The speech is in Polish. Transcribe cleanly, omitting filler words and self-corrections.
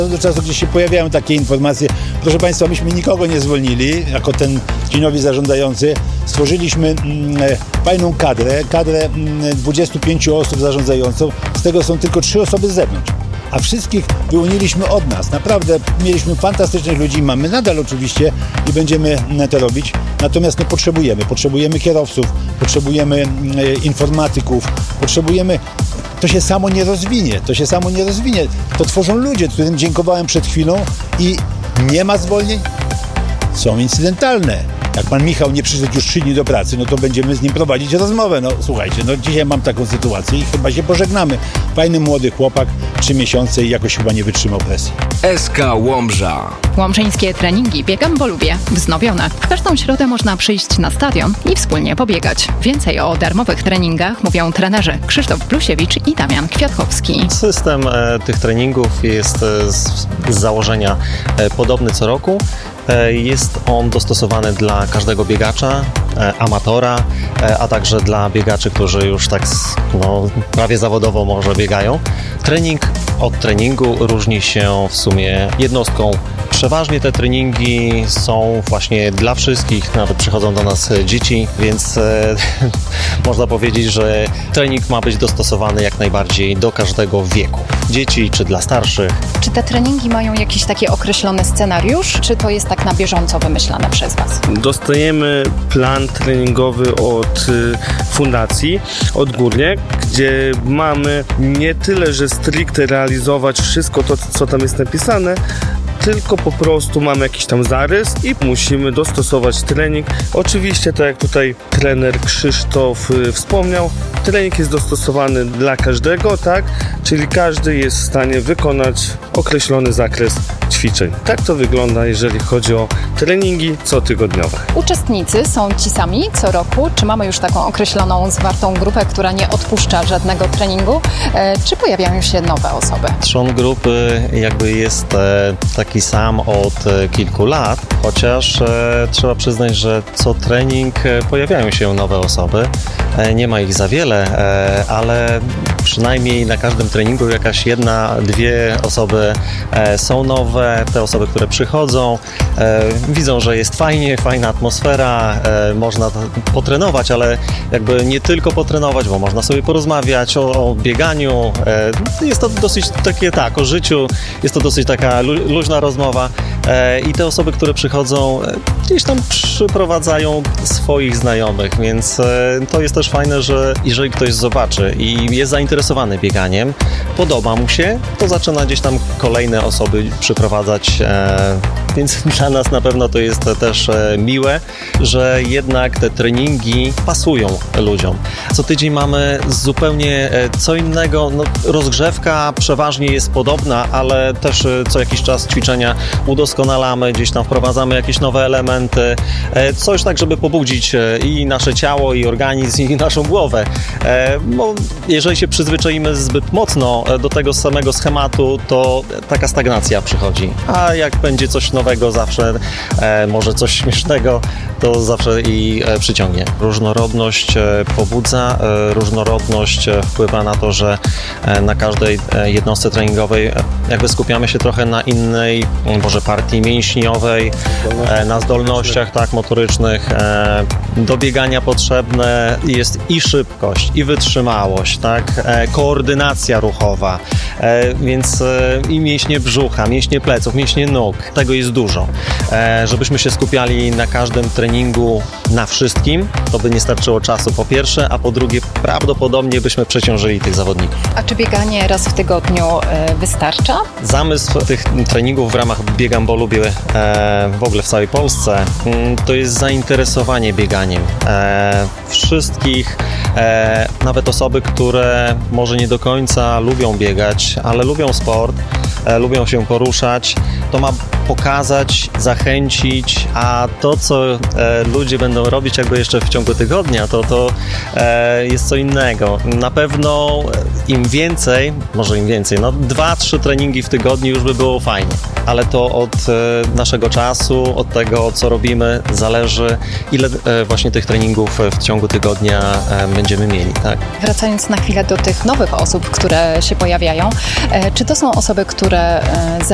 Do czasu, gdzie się pojawiają takie informacje, proszę Państwa, myśmy nikogo nie zwolnili, jako ten ci nowi zarządzający. Stworzyliśmy fajną kadrę 25 osób zarządzającą, z tego są tylko 3 osoby z zewnątrz. A wszystkich wyłoniliśmy od nas. Naprawdę mieliśmy fantastycznych ludzi, mamy nadal oczywiście i będziemy to robić. Natomiast potrzebujemy kierowców, potrzebujemy informatyków, to się samo nie rozwinie. To tworzą ludzie, którym dziękowałem przed chwilą i nie ma zwolnień. Są incydentalne. Jak pan Michał nie przyszedł już 3 dni do pracy, no to będziemy z nim prowadzić rozmowę. No słuchajcie, dzisiaj mam taką sytuację i chyba się pożegnamy. Fajny młody chłopak, 3 miesiące i jakoś chyba nie wytrzymał presji. SK Łomża. Łomżyńskie treningi Biegam, bo lubię wznowione. W każdą środę można przyjść na stadion i wspólnie pobiegać. Więcej o darmowych treningach mówią trenerzy Krzysztof Plusiewicz i Damian Kwiatkowski. System tych treningów jest z założenia podobny co roku. Jest on dostosowany dla każdego biegacza, amatora, a także dla biegaczy, którzy już tak prawie zawodowo może biegają. Trening od treningu różni się w sumie jednostką. Przeważnie te treningi są właśnie dla wszystkich, nawet przychodzą do nas dzieci, więc można powiedzieć, że trening ma być dostosowany jak najbardziej do każdego wieku. Dzieci czy dla starszych. Czy te treningi mają jakiś taki określony scenariusz, czy to jest tak na bieżąco wymyślane przez Was? Dostajemy plan treningowy od fundacji, od Górniak, gdzie mamy nie tyle, że stricte realizować wszystko to, co tam jest napisane, tylko po prostu mamy jakiś tam zarys i musimy dostosować trening. Oczywiście, tak jak tutaj trener Krzysztof wspomniał, trening jest dostosowany dla każdego, tak? Czyli każdy jest w stanie wykonać określony zakres ćwiczeń. Tak to wygląda, jeżeli chodzi o treningi cotygodniowe. Uczestnicy są ci sami co roku? Czy mamy już taką określoną, zwartą grupę, która nie odpuszcza żadnego treningu? Czy pojawiają się nowe osoby? Trzon grupy jakby jest taki sam od kilku lat, chociaż trzeba przyznać, że co trening pojawiają się nowe osoby. Nie ma ich za wiele, ale przynajmniej na każdym treningu jakaś 1-2 osoby są nowe. Te osoby, które przychodzą, widzą, że jest fajnie, fajna atmosfera, można potrenować, ale jakby nie tylko potrenować, bo można sobie porozmawiać o bieganiu. Jest to dosyć takie, o życiu, jest to dosyć taka luźna rozmowa i te osoby, które przychodzą, gdzieś tam przyprowadzają swoich znajomych, więc to jest też fajne, że jeżeli ktoś zobaczy i jest zainteresowany bieganiem, podoba mu się, to zaczyna gdzieś tam kolejne osoby przyprowadzać, więc dla nas na pewno to jest też miłe, że jednak te treningi pasują ludziom. Co tydzień mamy zupełnie co innego, rozgrzewka przeważnie jest podobna, ale też co jakiś czas ćwiczenia udoskonalamy, gdzieś tam wprowadzamy jakieś nowe elementy, coś tak, żeby pobudzić i nasze ciało, i organizm, i naszą głowę. Bo jeżeli się przyzwyczaimy zbyt mocno do tego samego schematu, to taka stagnacja przychodzi. A jak będzie coś nowego zawsze, może coś śmiesznego, to zawsze i przyciągnie. Różnorodność pobudza, różnorodność wpływa na to, że na każdej jednostce treningowej jakby skupiamy się trochę na innej, może partii mięśniowej, na zdolnościach motorycznych. Do biegania potrzebne jest i szybkość, i wytrzymałość, koordynacja ruchowa, więc i mięśnie brzucha, mięśnie pleców, mięśnie nóg. Tego jest dużo. Żebyśmy się skupiali na każdym treningu, na wszystkim, to by nie starczyło czasu po pierwsze, a po drugie prawdopodobnie byśmy przeciążyli tych zawodników. A czy bieganie raz w tygodniu wystarcza? Zamysł tych treningów w ramach Biegam, bo lubię w ogóle w całej Polsce, to jest zainteresowanie bieganiem. Wszystkich, nawet osoby, które może nie do końca lubią biegać, ale lubią sport, lubią się poruszać, to ma pokazać, zachęcić, a to, co ludzie będą robić jakby jeszcze w ciągu tygodnia, to jest co innego. Na pewno im więcej, 2-3 treningi w tygodniu już by było fajnie, ale to od naszego czasu, od tego, co robimy, zależy, ile właśnie tych treningów w ciągu tygodnia będziemy mieli. Tak? Wracając na chwilę do tych nowych osób, które się pojawiają, czy to są osoby, które